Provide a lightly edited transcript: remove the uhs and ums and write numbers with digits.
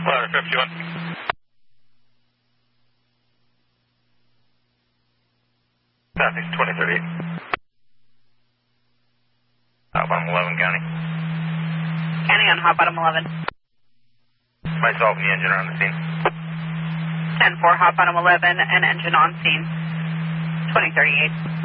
Ladder 51. Southeast 2038. Hot bottom 11, County. County on hot bottom 11. Myself and the engine are on the scene. 10-4, hot bottom 11, and engine on scene. 2038.